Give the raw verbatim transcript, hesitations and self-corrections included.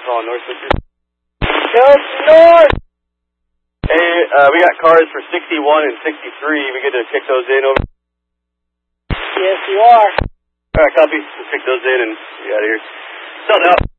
calling North City. Come north! Hey, uh, we got cars for sixty-one and sixty-three. We get to kick those in over. Yes, you are. All right, copy. We'll kick those in and get out of here. Sold out.